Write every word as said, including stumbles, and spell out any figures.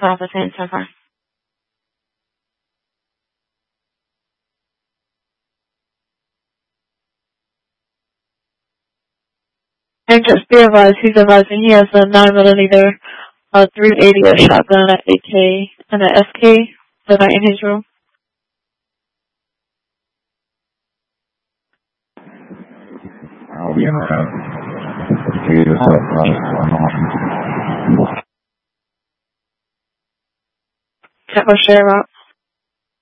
about the same so far. And just be advised, he's advising he has a nine millimeter, a three eighty shotgun, an A K, and an S K the night in his room. I'll be around. See you Can't go share out.